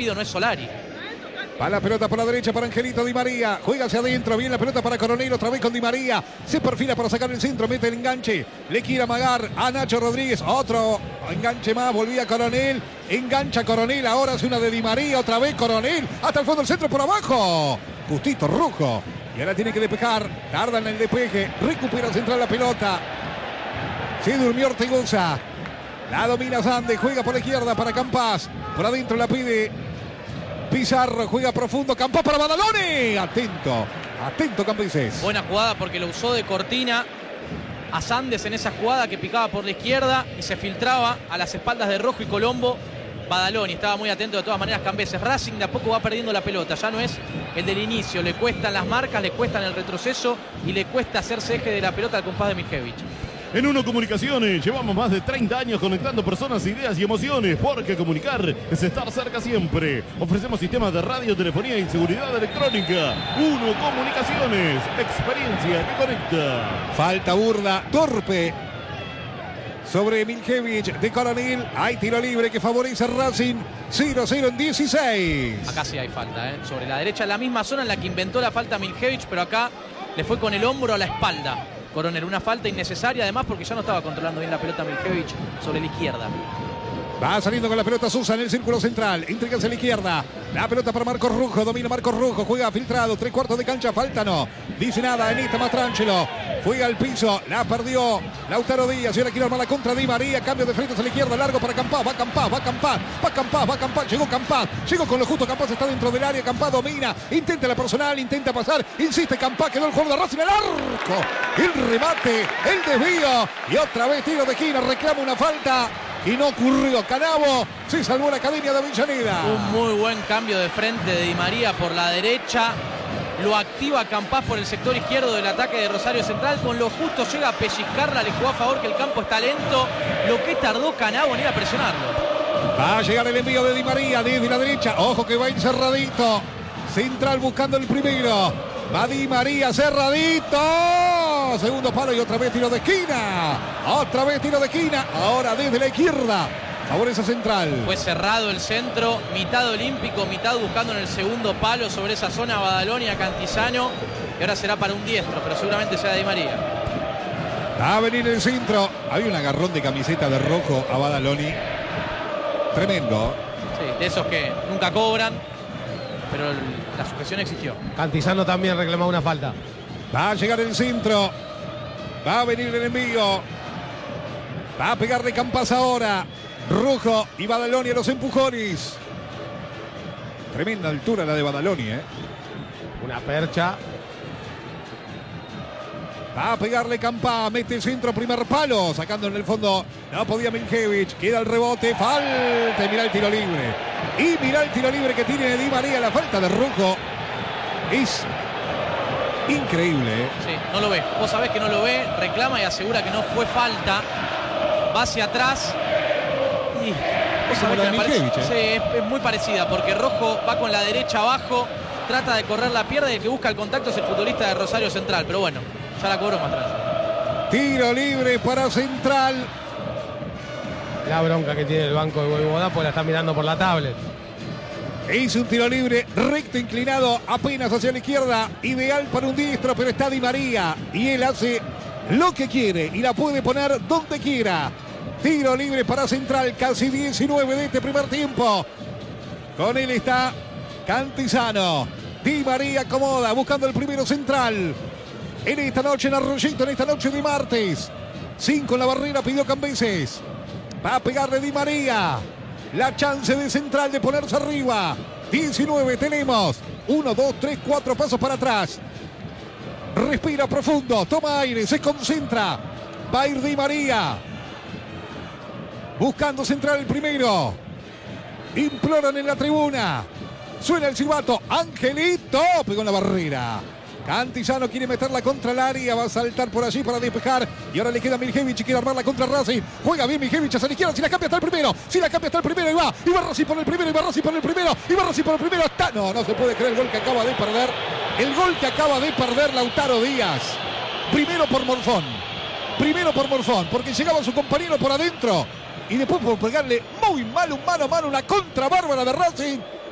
rápido no es Solari. Va la pelota por la derecha para Angelito Di María. Juega hacia adentro. Viene la pelota para Coronel. Otra vez con Di María. Se perfila para sacar el centro. Mete el enganche. Le quiere amagar a Nacho Rodríguez. Otro enganche más. Volvía Coronel. Engancha Coronel. Ahora es una de Di María. Otra vez Coronel. Hasta el fondo del centro por abajo. Justito Rojo. Y ahora tiene que despejar. Tarda en el despeje. Recupera central la pelota. Se durmió Ortigosa. La domina Sande. Juega por la izquierda para Campas. Por adentro la pide Pizarro. Juega profundo. Campas para Badaloni. Atento. Atento Campises. Buena jugada porque lo usó de cortina a Sandes en esa jugada que picaba por la izquierda y se filtraba a las espaldas de Rojo y Colombo. Badaloni estaba muy atento de todas maneras. Cambeses. Racing de a poco va perdiendo la pelota. Ya no es el del inicio. Le cuestan las marcas, le cuestan el retroceso y le cuesta hacerse eje de la pelota al compás de Miljevich. En Uno Comunicaciones llevamos más de 30 años conectando personas, ideas y emociones, porque comunicar es estar cerca siempre. Ofrecemos sistemas de radio, telefonía y seguridad electrónica. Uno Comunicaciones, experiencia que conecta. Falta burda, torpe sobre Miljevich de Coronel. Hay tiro libre que favorece a Racing. 0-0 en 16. Acá sí hay falta, sobre la derecha, la misma zona en la que inventó la falta Miljevich, pero acá le fue con el hombro a la espalda. Coronel, una falta innecesaria además porque ya no estaba controlando bien la pelota Miljevich sobre la izquierda. Va saliendo con la pelota Sosa en el círculo central. Entrega hacia la izquierda. La pelota para Marcos Rujo. Domina Marcos Rujo. Juega filtrado. 3/4 de cancha. Falta no. Dice nada. Enita Mastrangelo. Fue al piso. La perdió Lautaro Díaz. Y ahora quiere armar la contra Di María. Cambio de frente hacia la izquierda. Largo para Campas. Va Campas. Va Campas. Va Campas. Va Campas. Llegó Campas. Llegó con lo justo. Campas está dentro del área. Campas domina. Intenta la personal. Intenta pasar. Insiste Campas. Quedó el jugador de Racing. El arco. El remate. El desvío. Y otra vez tiro de esquina. Reclama una falta. Y no ocurrió. Canavo se salvó la Academia de Avellaneda. Un muy buen cambio de frente de Di María por la derecha. Lo activa Campas por el sector izquierdo del ataque de Rosario Central. Con lo justo llega a pellizcarla. Le jugó a favor que el campo está lento. Lo que tardó Canavo en ir a presionarlo. Va a llegar el envío de Di María desde la derecha. Ojo que va encerradito. Central buscando el primero. Va Di María cerradito. Segundo palo y otra vez tiro de esquina. Otra vez tiro de esquina. Ahora desde la izquierda. Favorece Central. Fue cerrado el centro. Mitad olímpico, mitad buscando en el segundo palo sobre esa zona Badaloni a Cantizano. Y ahora será para un diestro, pero seguramente sea Di María. Va a venir el centro. Hay un agarrón de camiseta de Rojo a Badaloni. Tremendo. Sí, de esos que nunca cobran. Pero la sujeción existió. Cantizano también reclamó una falta. Va a llegar el centro. Va a venir el envío. Va a pegarle Campas ahora. Rojo y Badaloni a los empujones. Tremenda altura la de Badaloni, Una percha. Va a pegarle Campas. Mete el centro, primer palo. Sacando en el fondo. No podía Miljevich. Queda el rebote. Falta. Y mirá el tiro libre. Y mirá el tiro libre que tiene Di María. La falta de Rojo es increíble. Sí, no lo ve. Vos sabés que no lo ve. Reclama y asegura que no fue falta. Va hacia atrás. Y vos sabés que me parece, sí, es muy parecida porque Rojo va con la derecha abajo. Trata de correr la pierna y el que busca el contacto es el futbolista de Rosario Central. Pero bueno, ya la cobró más atrás. Tiro libre para Central. La bronca que tiene el banco de Voivoda, pues la está mirando por la tablet. Es un tiro libre recto inclinado apenas hacia la izquierda. Ideal para un diestro, pero está Di María. Y él hace lo que quiere y la puede poner donde quiera. Tiro libre para Central, casi 19 de este primer tiempo. Con él está Cantizano. Di María acomoda, buscando el primero Central. En esta noche en Arroyito, en esta noche de martes. 5 en la barrera, pidió Cambeses. Va a pegarle Di María. La chance de Central de ponerse arriba. 19 tenemos. 1, 2, 3, 4 pasos para atrás. Respira profundo, toma aire, se concentra. Va a ir Di María. Buscando Central el primero. Imploran en la tribuna. Suena el silbato. Angelito pegó en la barrera. Cantizano quiere meterla contra el área. Va a saltar por allí para despejar. Y ahora le queda a Miljevich y quiere armarla contra Racing. Juega bien Miljevich hacia la izquierda. Si la cambia hasta el primero. Si la cambia hasta el primero. Y va. Y va Racing por el primero. Y va Racing por el primero. Y va Racing por el primero. Hasta... No se puede creer el gol que acaba de perder. El gol que acaba de perder Lautaro Díaz. Primero por Morfón. Porque llegaba su compañero por adentro. Y después por pegarle muy mal un mano a mano. Una contra bárbara de Racing.